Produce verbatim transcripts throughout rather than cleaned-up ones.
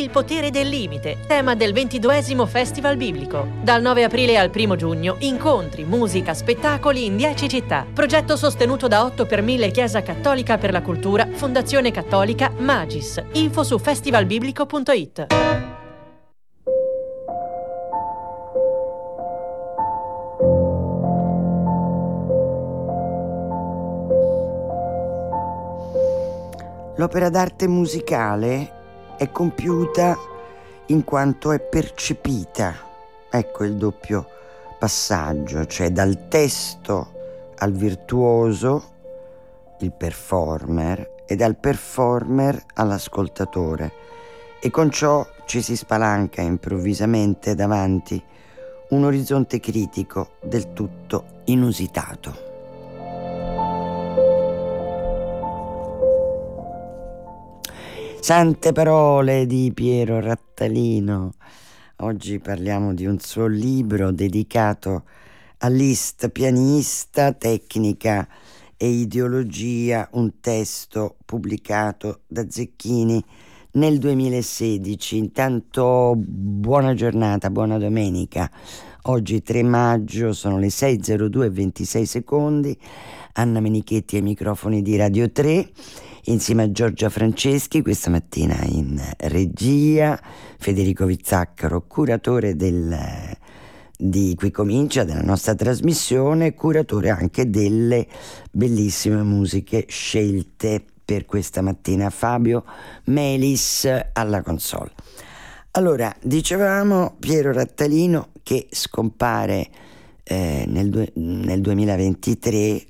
Il potere del limite, tema del ventiduesimo Festival Biblico. Dal nove aprile al primo giugno, incontri, musica, spettacoli in dieci città. Progetto sostenuto da otto per mille Chiesa Cattolica per la Cultura, Fondazione Cattolica Magis. Info su festivalbiblico punto it. L'opera d'arte musicale è compiuta in quanto è percepita. Ecco il doppio passaggio, cioè dal testo al virtuoso, il performer, e dal performer all'ascoltatore. E con ciò ci si spalanca improvvisamente davanti un orizzonte critico del tutto inusitato. Sante parole di Piero Rattalino. Oggi parliamo di un suo libro dedicato a Liszt, pianista, tecnica e ideologia, un testo pubblicato da Zecchini nel duemilasedici. Intanto buona giornata, buona domenica. Oggi tre maggio, sono le sei e zero due e ventisei secondi. Anna Menichetti ai microfoni di Radio tre, insieme a Giorgia Franceschi, questa mattina in regia, Federico Vizzaccaro, curatore del, di Qui Comincia, della nostra trasmissione, curatore anche delle bellissime musiche scelte per questa mattina, Fabio Melis alla console. Allora, dicevamo Piero Rattalino che scompare eh, nel, du- nel duemilaventitré, eh,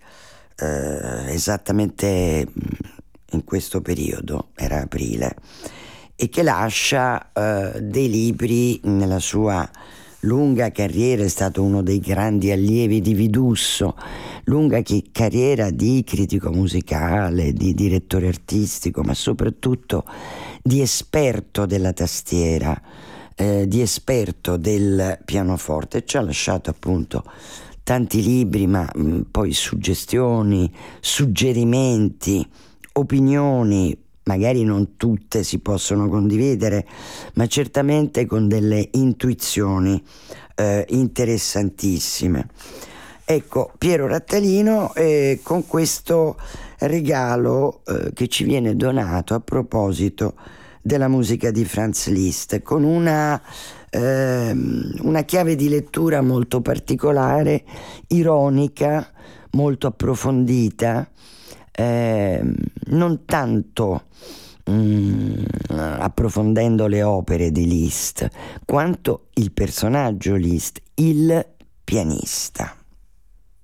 esattamente in questo periodo, era aprile, e che lascia eh, dei libri. Nella sua lunga carriera è stato uno dei grandi allievi di Vidusso, lunga chi- carriera di critico musicale, di direttore artistico, ma soprattutto di esperto della tastiera, eh, di esperto del pianoforte. Ci ha lasciato appunto tanti libri, ma mh, poi suggestioni, suggerimenti, opinioni, magari non tutte si possono condividere, ma certamente con delle intuizioni eh, interessantissime. Ecco, Piero Rattalino eh, con questo regalo eh, che ci viene donato a proposito della musica di Franz Liszt, con una, eh, una chiave di lettura molto particolare, ironica, molto approfondita, eh, non tanto mm, approfondendo le opere di Liszt, quanto il personaggio Liszt, il pianista.